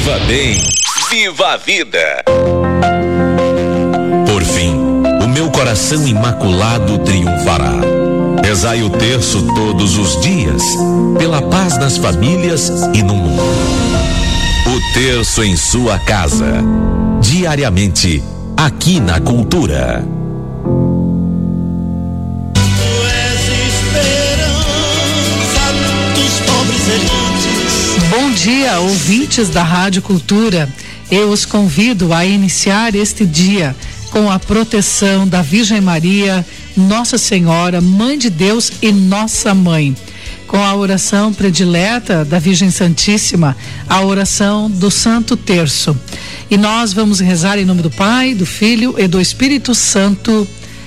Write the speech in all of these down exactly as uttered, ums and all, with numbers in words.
Viva bem, viva a vida. Por fim, o meu coração imaculado triunfará. Rezai o terço todos os dias, pela paz nas famílias e no mundo. O terço em sua casa, diariamente, aqui na Cultura. Bom dia, ouvintes da Rádio Cultura. Eu os convido a iniciar este dia com a proteção da Virgem Maria, Nossa Senhora, Mãe de Deus e Nossa Mãe. Com a oração predileta da Virgem Santíssima, a oração do Santo Terço. E nós vamos rezar em nome do Pai, do Filho e do Espírito Santo.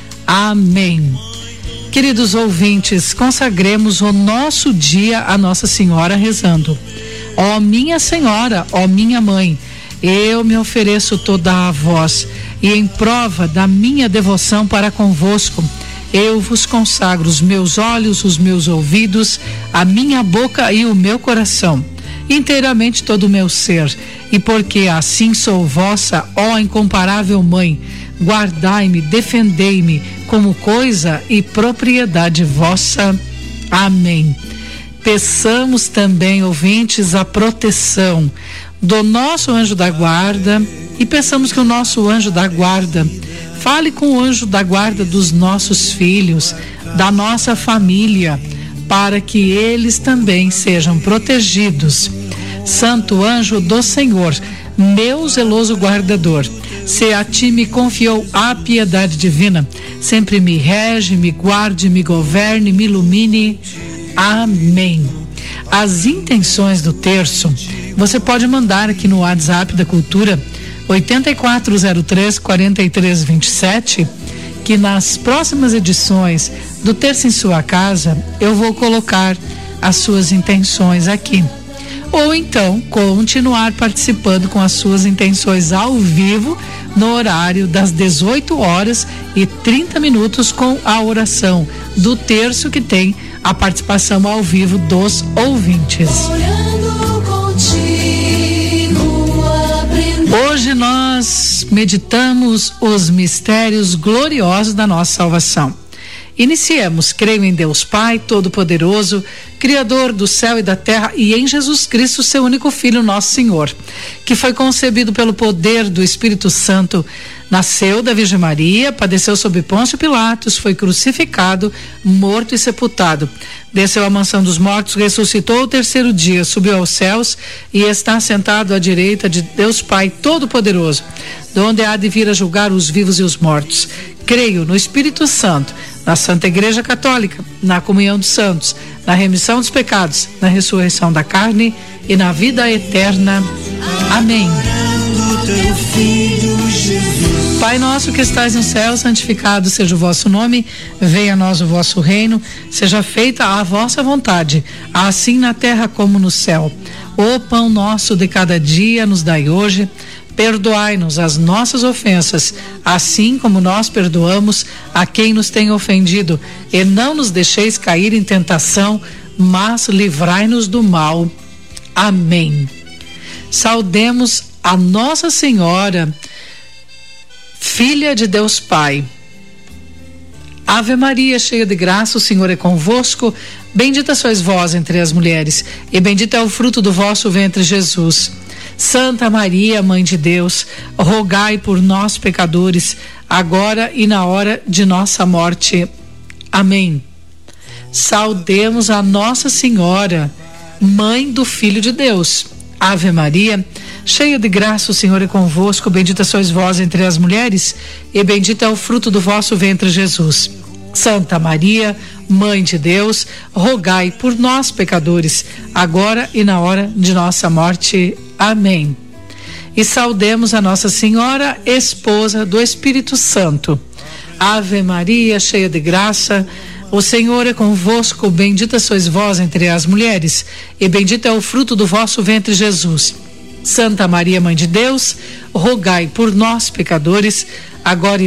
Amém. Queridos ouvintes, consagremos o nosso dia a Nossa Senhora rezando. Ó minha Senhora, ó minha Mãe, eu me ofereço toda a vós, e em prova da minha devoção para convosco, eu vos consagro os meus olhos, os meus ouvidos, a minha boca e o meu coração, inteiramente todo o meu ser, e porque assim sou vossa, ó incomparável Mãe, guardai-me, defendei-me como coisa e propriedade vossa. Amém. Peçamos também, ouvintes, a proteção do nosso anjo da guarda, e peçamos que o nosso anjo da guarda fale com o anjo da guarda dos nossos filhos, da nossa família, para que eles também sejam protegidos. Santo anjo do Senhor, meu zeloso guardador, se a ti me confiou a piedade divina, sempre me rege, me guarde, me governe, me ilumine. Amém. As intenções do terço você pode mandar aqui no WhatsApp da Cultura oito quatro zero três, quatro três dois sete, que nas próximas edições do Terço em Sua Casa eu vou colocar as suas intenções aqui. Ou então continuar participando com as suas intenções ao vivo no horário das dezoito horas e trinta minutos com a oração do terço, que tem a participação ao vivo dos ouvintes. Hoje nós meditamos os mistérios gloriosos da nossa salvação. Iniciemos, creio em Deus Pai Todo-Poderoso, Criador do céu e da terra, e em Jesus Cristo, seu único Filho, nosso Senhor, que foi concebido pelo poder do Espírito Santo, nasceu da Virgem Maria, padeceu sob Pôncio Pilatos, foi crucificado, morto e sepultado. Desceu à mansão dos mortos, ressuscitou ao terceiro dia, subiu aos céus e está sentado à direita de Deus Pai Todo-Poderoso, de onde há de vir a julgar os vivos e os mortos. Creio no Espírito Santo, na Santa Igreja Católica, na comunhão dos santos, na remissão dos pecados, na ressurreição da carne e na vida eterna. Amém. Pai nosso que estais no céu, santificado seja o vosso nome, venha a nós o vosso reino, seja feita a vossa vontade, assim na terra como no céu. O pão nosso de cada dia nos dai hoje, perdoai-nos as nossas ofensas, assim como nós perdoamos a quem nos tem ofendido, e não nos deixeis cair em tentação, mas livrai-nos do mal. Amém. Saudemos a Nossa Senhora, filha de Deus Pai. Ave Maria, cheia de graça, o Senhor é convosco. Bendita sois vós entre as mulheres, e bendito é o fruto do vosso ventre, Jesus. Santa Maria, Mãe de Deus, rogai por nós, pecadores, agora e na hora de nossa morte. Amém. Saudemos a Nossa Senhora, Mãe do Filho de Deus. Ave Maria, cheia de graça, o Senhor é convosco. Bendita sois vós entre as mulheres, e bendito é o fruto do vosso ventre, Jesus. Santa Maria, Mãe de Deus, rogai por nós, pecadores, agora e na hora de nossa morte. Amém. E saudemos a Nossa Senhora, esposa do Espírito Santo. Ave Maria, cheia de graça, o Senhor é convosco. Bendita sois vós entre as mulheres, e bendito é o fruto do vosso ventre, Jesus. Santa Maria, Mãe de Deus, rogai por nós, pecadores, agora e